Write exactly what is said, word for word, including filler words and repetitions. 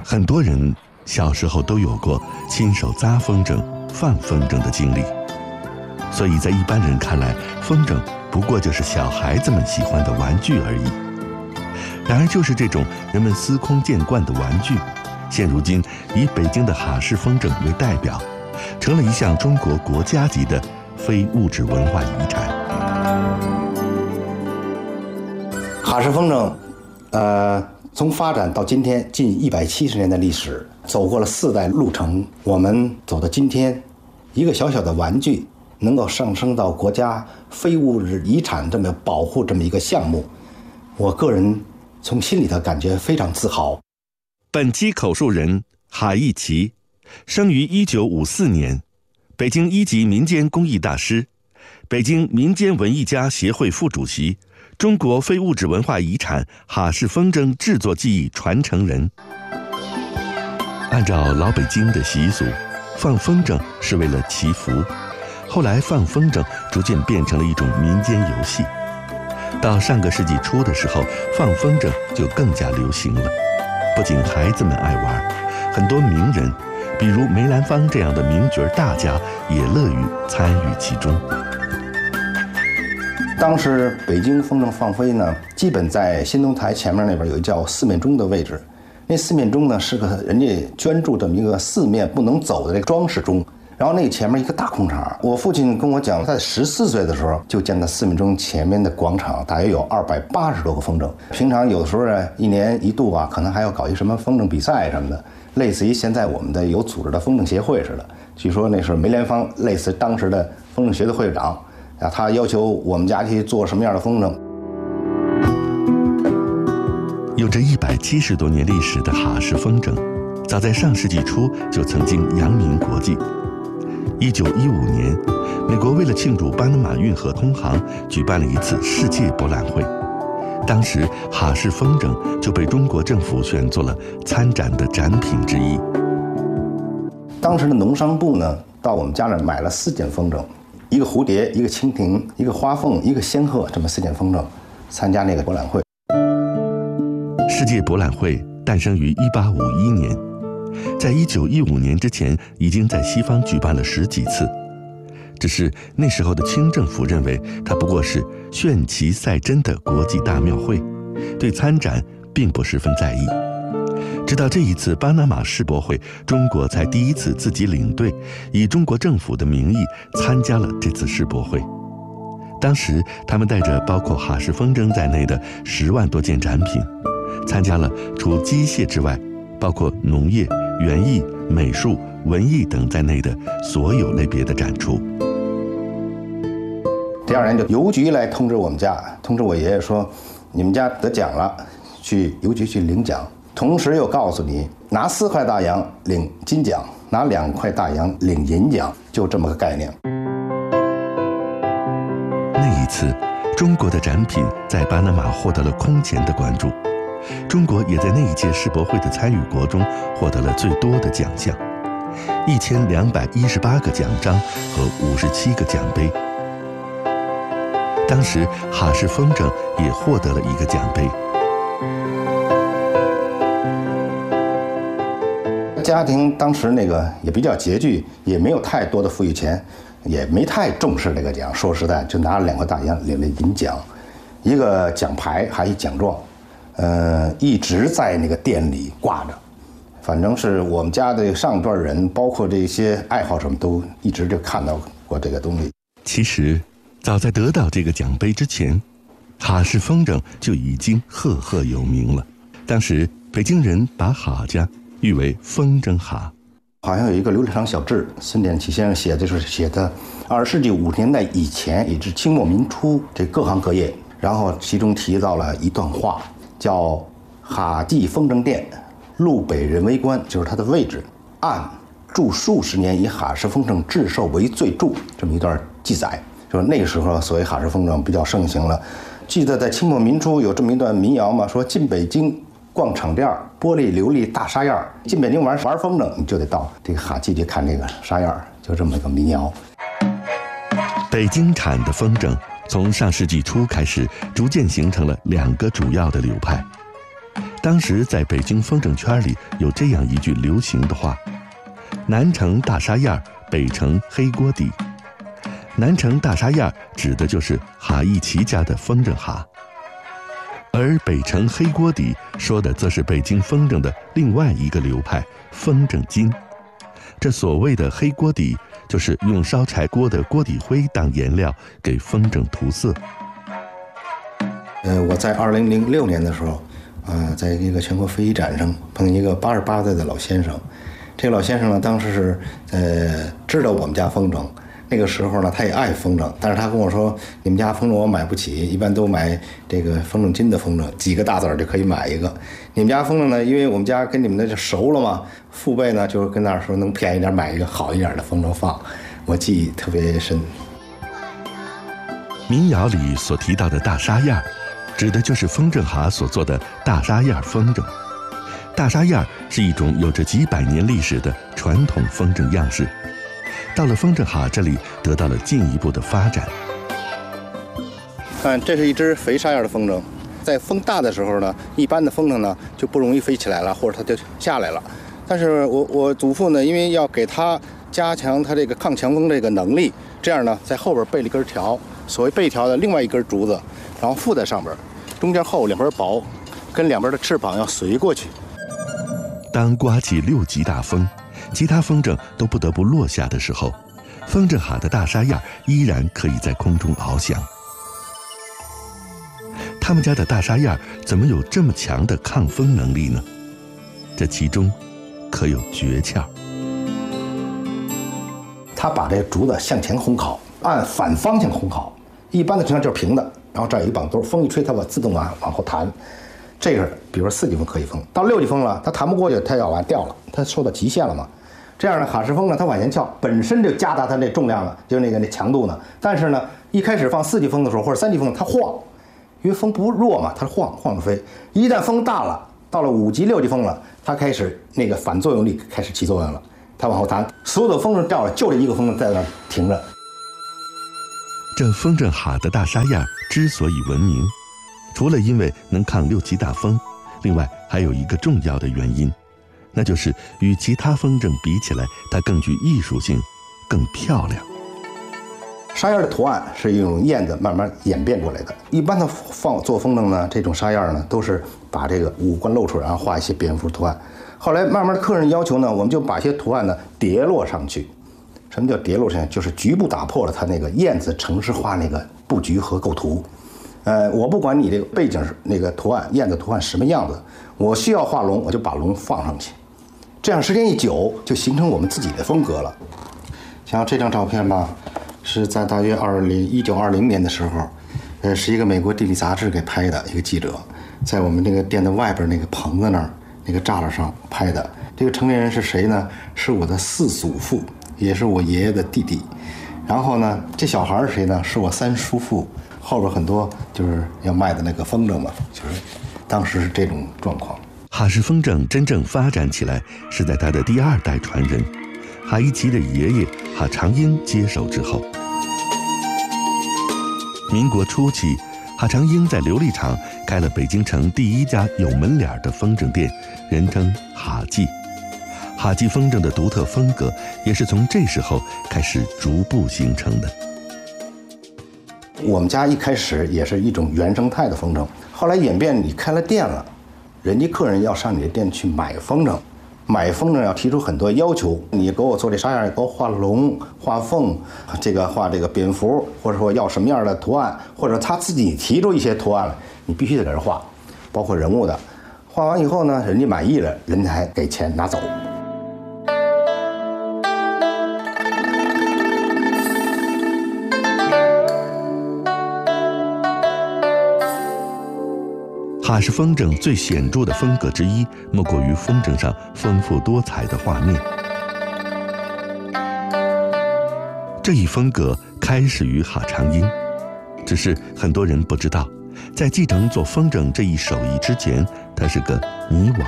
很多人小时候都有过亲手扎风筝、放风筝的经历，所以在一般人看来，风筝不过就是小孩子们喜欢的玩具而已。然而，就是这种人们司空见惯的玩具，现如今以北京的哈式风筝为代表，成了一项中国国家级的非物质文化遗产。 哈式风筝，呃，从发展到今天近一百七十年的历史，走过了四代路程，我们走到今天，一个小小的玩具能够上升到国家非物质遗产这么保护这么一个项目，我个人从心里头感觉非常自豪。 本期口述人哈义奇，生于一九五四年，北京一级民间工艺大师，北京民间文艺家协会副主席，中国非物质文化遗产哈式风筝制作技艺传承人。按照老北京的习俗，放风筝是为了祈福，后来放风筝逐渐变成了一种民间游戏。到上个世纪初的时候，放风筝就更加流行了。不仅孩子们爱玩，很多名人，比如梅兰芳这样的名角大家，也乐于参与其中。 当时北京风筝放飞呢，基本在新东台前面那边有一叫四面钟的位置。那四面钟呢，是个人家捐助这么一个四面不能走的这个装饰钟。然后那个前面一个大空场，我父亲跟我讲，在十四岁的时候就见到四面钟前面的广场大约有二百八十多个风筝。平常有的时候呢，一年一度啊，可能还要搞一什么风筝比赛什么的，类似于现在我们的有组织的风筝协会似的。据说那是梅兰芳类似当时的风筝协的会长啊，他要求我们家去做什么样的风筝。 有着一百七十多年历史的哈式风筝，早在上世纪初就曾经扬名国际。一九一五年，美国为了庆祝巴拿马运河通航，举办了一次世界博览会。当时，哈式风筝就被中国政府选作了参展的展品之一。 当时的农商部呢，到我们家那儿买了四件风筝，一个蝴蝶，一个蜻蜓，一个花凤，一个仙鹤，这么四件风筝，参加那个博览会。 世界博览会诞生于一八五一年。在一九一五年之前，已经在西方举办了十几次，只是那时候的清政府认为它不过是炫旗赛真的国际大庙会，对参展并不十分在意。直到这一次巴拿马世博会，中国才第一次自己领队，以中国政府的名义参加了这次世博会。当时他们带着包括哈式风筝在内的十万多件展品，参加了除机械之外，包括农业、园艺、美术、文艺等在内的所有类别的展出。 第二年就邮局来通知我们家，通知我爷爷说，你们家得奖了，去邮局去领奖。同时又告诉你，拿四块大洋领金奖，拿两块大洋领银奖，就这么个概念。 那一次，中国的展品在巴拿马获得了空前的关注。中国也在那一届世博会的参与国中获得了最多的奖项，一千两百一十八个奖章和五十七个奖杯。当时哈式风筝也获得了一个奖杯。 家庭当时那个也比较拮据，也没有太多的富裕钱，也没太重视这个奖。说实在，就拿了两块大洋，领了银奖，一个奖牌，还一奖状。呃，一直在那个店里挂着，反正是我们家的上段人，包括这些爱好者们，都一直就看到过这个东西。 其实，早在得到这个奖杯之前，哈式风筝就已经赫赫有名了。当时，北京人把哈家誉为风筝哈。 好像有一个刘志长小志，孙典启先生写的，就是写的二十世纪五十年代以前，以至清末民初这各行各业，然后其中提到了一段话。叫哈记风筝店，路北人为官，就是它的位置。按著数十年以哈式风筝制售为最著，这么一段记载，就是那个时候所谓哈式风筝比较盛行了。记得在清末民初有这么一段民谣嘛，说进北京逛厂店，玻璃琉璃大沙样，进北京玩玩风筝，你就得到这个哈记去看这个沙样，就这么一个民谣。 北京产的风筝从上世纪初开始，逐渐形成了两个主要的流派。 当时在北京风筝圈里有这样一句流行的话：南城大沙燕，北城黑锅底。南城大沙燕指的就是哈一奇家的风筝哈，而北城黑锅底说的则是北京风筝的另外一个流派风筝金。这所谓的黑锅底，就是用烧柴锅的锅底灰当颜料给风筝涂色。 呃，我在二零零六年的时候，呃，在一个全国飞机展上碰见一个八十八岁的老先生。这个老先生呢，当时是呃知道我们家风筝，那个时候呢，他也爱风筝，但是他跟我说，你们家风筝我买不起，一般都买这个风筝金的风筝，几个大子儿就可以买一个。你们家风筝呢，因为我们家跟你们的就熟了嘛，父辈呢就是跟那儿说能便宜点买一个好一点的风筝放，我记忆特别深。 民谣里所提到的大沙燕，指的就是风筝哈所做的大沙燕风筝。大沙燕是一种有着几百年历史的传统风筝样式，到了风筝哈这里得到了进一步的发展。 看，这是一只肥沙燕的风筝，在风大的时候呢，一般的风筝呢就不容易飞起来了，或者它就下来了。但是我我祖父呢，因为要给它加强它这个抗强风这个能力，这样呢，在后边备了一根条，所谓备条的另外一根竹子，然后附在上边，中间厚两边薄，跟两边的翅膀要随过去。 当刮起六级大风，其他风筝都不得不落下的时候，风筝哈的大沙燕依然可以在空中翱翔。他们家的大沙燕怎么有这么强的抗风能力呢？这其中可有诀窍。 他把这个竹子向前烘烤，按反方向烘烤。一般的情况就是平的，然后这儿有一绑兜，风一吹，它会自动往往后弹。这个比如说四级风可以风，到六级风了，它弹不过去，它要往掉了，它受到极限了嘛。这样的哈式风呢，它往前翘，本身就加大它这重量了，就是那个那强度呢。但是呢，一开始放四级风的时候或者三级风，它晃，因为风不弱嘛，它晃晃着飞。一旦风大了，到了五级六级风了，它开始那个反作用力开始起作用了，它往后弹，所有的风筝掉了，就这一个风筝在那停着。 这风筝哈的大沙燕之所以闻名，除了因为能抗六级大风，另外还有一个重要的原因，那就是与其他风筝比起来，它更具艺术性，更漂亮。 沙燕的图案是一种燕子慢慢演变过来的。一般的放做风筝呢，这种沙燕呢，都是把这个五官露出来，然后画一些蝙蝠图案。后来慢慢的客人要求呢，我们就把一些图案呢叠落上去。什么叫叠落上去？就是局部打破了它那个燕子城市化那个布局和构图。呃，我不管你这个背景那个图案，燕子图案什么样子，我需要画龙，我就把龙放上去。这样时间一久，就形成我们自己的风格了。像这张照片吧，是在大约二零一九二零年的时候，呃，是一个美国地理杂志给拍的，一个记者在我们那个店的外边那个棚子那儿那个栅栏上拍的。这个成年人是谁呢？是我的四祖父，也是我爷爷的弟弟。然后呢，这小孩是谁呢？是我三叔父。后边很多就是要卖的那个风筝嘛，就是当时是这种状况。 哈式风筝真正发展起来是在他的第二代传人哈一奇的爷爷哈长英接手之后。民国初期，哈长英在琉璃厂开了北京城第一家有门脸的风筝店，人称哈记。哈记风筝的独特风格也是从这时候开始逐步形成的。 我们家一开始也是一种原生态的风筝，后来演变你开了店了，人家客人要上你的店去买风筝，买风筝要提出很多要求，你给我做这啥样，给我画龙画凤，这个画这个蝙蝠，或者说要什么样的图案，或者他自己提出一些图案来，你必须得给人画，包括人物的。画完以后呢，人家满意了，人家还给钱拿走。 哈式风筝最显著的风格之一，莫过于风筝上丰富多彩的画面。这一风格开始于哈长英，只是很多人不知道，在继承做风筝这一手艺之前，他是个泥瓦